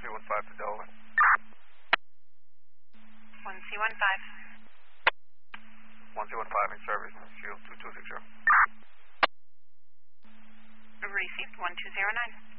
1C15 to Delaware. 1C15. 1C15 in service, Shield 2260. Received 1209.